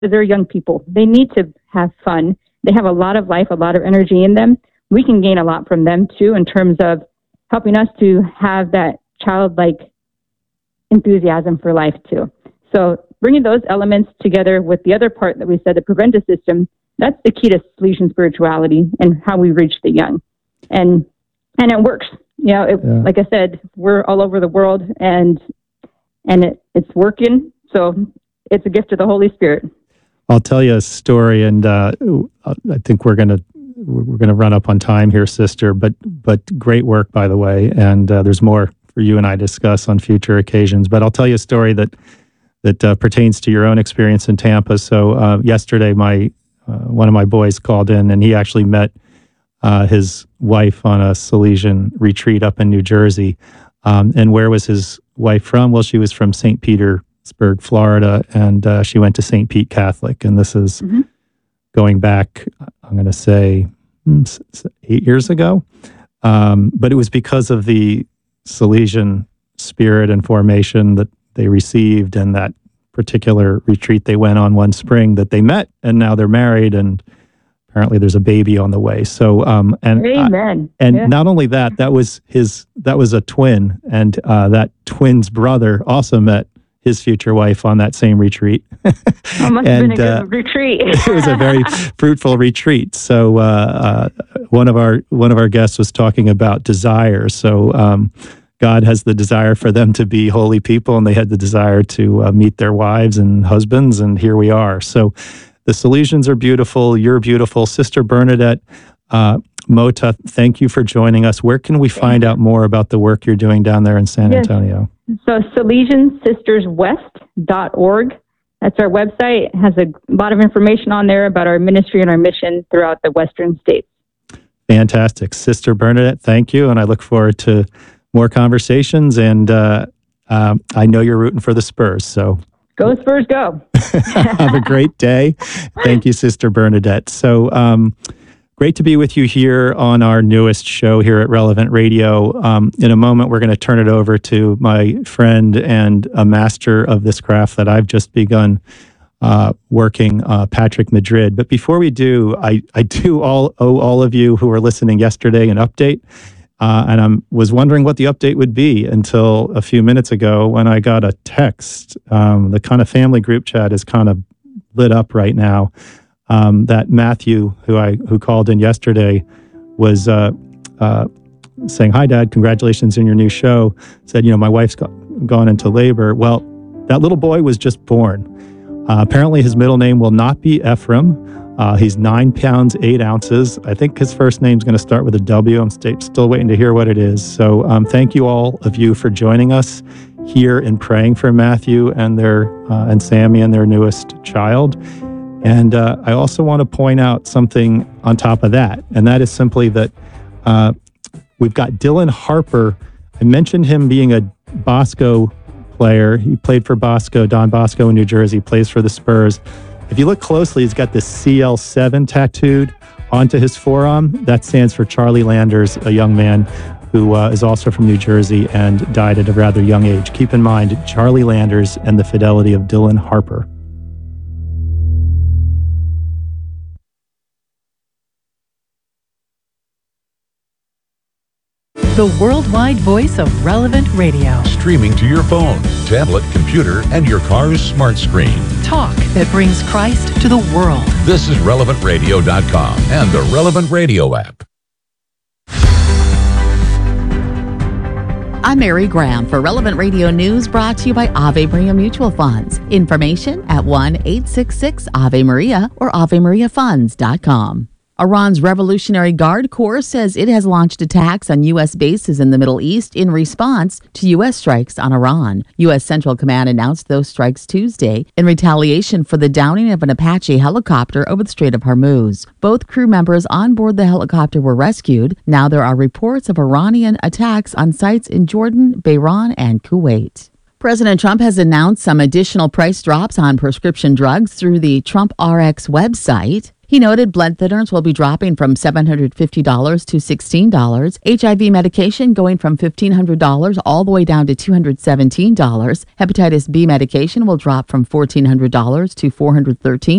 They're young people. They need to have fun. They have a lot of life, a lot of energy in them. We can gain a lot from them, too, in terms of helping us to have that childlike enthusiasm for life, too. So bringing those elements together with the other part that we said, the preventive system, that's the key to Salesian spirituality and how we reach the young. And it works. Like I said, we're all over the world, and it's working. So it's a gift of the Holy Spirit. I'll tell you a story, and I think we're gonna run up on time here, sister. But great work, by the way. And there's more for you and I to discuss on future occasions. But I'll tell you a story that pertains to your own experience in Tampa. So yesterday, one of my boys called in, and he actually met his wife on a Salesian retreat up in New Jersey. And where was his wife from? Well, she was from St. Petersburg, Florida, and she went to St. Pete Catholic. And this is going back, I'm going to say 8 years ago. But it was because of the Salesian spirit and formation that they received, and that particular retreat they went on one spring that they met, and now they're married, and apparently there's a baby on the way. So, amen. Not only that, that was a twin, and that twin's brother also met his future wife on that same retreat. Must have been a good retreat. It was a very fruitful retreat. So, one of our guests was talking about desire. So, God has the desire for them to be holy people, and they had the desire to meet their wives and husbands, and here we are. So the Salesians are beautiful. You're beautiful. Sister Bernadette Mota, thank you for joining us. Where can we find out more about the work you're doing down there in San Antonio? So SalesianSistersWest.org. That's our website. It has a lot of information on there about our ministry and our mission throughout the Western states. Fantastic. Sister Bernadette, thank you, and I look forward to more conversations, and I know you're rooting for the Spurs, so go Spurs, go. Have a great day. Thank you, Sister Bernadette. So great to be with you here on our newest show here at Relevant Radio. In a moment, we're going to turn it over to my friend and a master of this craft that I've just begun working, Patrick Madrid. But before we do, I do owe all of you who were listening yesterday an update. And I was wondering what the update would be until a few minutes ago when I got a text. The kind of family group chat is kind of lit up right now. That Matthew, who called in yesterday, was saying, "Hi, Dad, congratulations on your new show." Said, my wife's gone into labor. Well, that little boy was just born. Apparently, his middle name will not be Ephraim. He's 9 pounds, 8 ounces. I think his first name's going to start with a W. I'm still waiting to hear what it is. So thank you all of you for joining us here in praying for Matthew and and Sammy and their newest child. And I also want to point out something on top of that, and that is simply that we've got Dylan Harper. I mentioned him being a Bosco player. He played for Bosco, Don Bosco in New Jersey, plays for the Spurs. If you look closely, he's got this CL7 tattooed onto his forearm. That stands for Charlie Landers, a young man who is also from New Jersey and died at a rather young age. Keep in mind, Charlie Landers and the fidelity of Dylan Harper. The worldwide voice of Relevant Radio. Streaming to your phone, tablet, computer, and your car's smart screen. Talk that brings Christ to the world. This is RelevantRadio.com and the Relevant Radio app. I'm Mary Graham for Relevant Radio News, brought to you by Ave Maria Mutual Funds. Information at 1-866-AVE-MARIA or AveMariaFunds.com. Iran's Revolutionary Guard Corps says it has launched attacks on U.S. bases in the Middle East in response to U.S. strikes on Iran. U.S. Central Command announced those strikes Tuesday in retaliation for the downing of an Apache helicopter over the Strait of Hormuz. Both crew members on board the helicopter were rescued. Now there are reports of Iranian attacks on sites in Jordan, Bahrain, and Kuwait. President Trump has announced some additional price drops on prescription drugs through the Trump Rx website. He noted blood thinners will be dropping from $750 to $16, HIV medication going from $1,500 all the way down to $217. Hepatitis B medication will drop from $1,400 to $413.